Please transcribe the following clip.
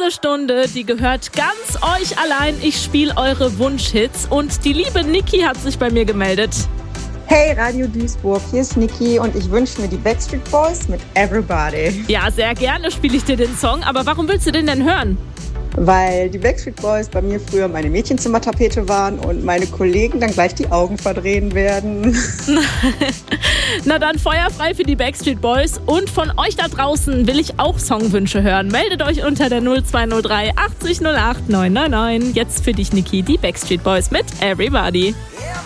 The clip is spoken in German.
Diese Stunde, die gehört ganz euch allein. Ich spiele eure Wunschhits und die liebe Niki hat sich bei mir gemeldet. Hey Radio Duisburg, hier ist Niki und ich wünsche mir die Backstreet Boys mit Everybody. Ja, sehr gerne spiele ich dir den Song, aber warum willst du den denn hören? Weil die Backstreet Boys bei mir früher meine Mädchenzimmertapete waren und meine Kollegen dann gleich die Augen verdrehen werden. Na dann feuerfrei für die Backstreet Boys und von euch da draußen will ich auch Songwünsche hören. Meldet euch unter der 0203 80 08 999. Jetzt für dich, Niki, die Backstreet Boys mit Everybody. Yeah.